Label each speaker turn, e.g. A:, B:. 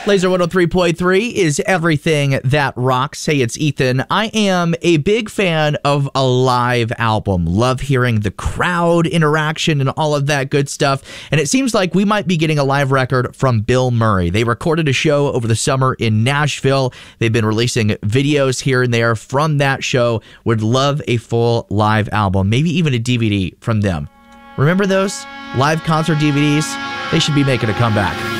A: Laser 103.3 is everything that rocks. Hey, it's Ethan. I am a big fan of a live album. Love hearing the crowd interaction and all of that good stuff. And it seems like we might be getting a live record from Bill Murray. They recorded a show over the summer in Nashville. They've been releasing videos here and there from that show. Would love a full live album, maybe even a DVD from them. Remember those live concert DVDs? They should be making a comeback.